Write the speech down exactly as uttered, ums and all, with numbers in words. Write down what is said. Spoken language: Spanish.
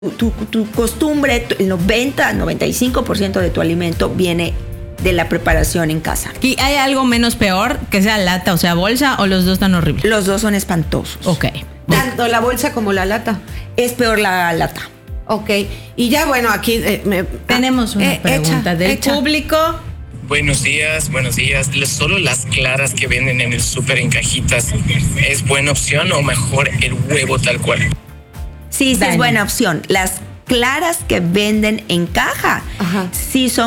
Tu, tu costumbre, el noventa, noventa y cinco por ciento de tu alimento viene de la preparación en casa. ¿Y hay algo menos peor, que sea lata o sea bolsa, o los dos tan horribles? Los dos son espantosos. Ok. Tanto la bolsa como la lata. Es peor la lata. Ok. Y ya, bueno, aquí eh, me, tenemos una eh, pregunta echa, del echa. público. Buenos días, buenos días. ¿Solo las claras que venden en el súper en cajitas es buena opción o mejor el huevo tal cual? Sí, sí Dani. es buena opción. Las claras que venden en caja, Ajá. sí son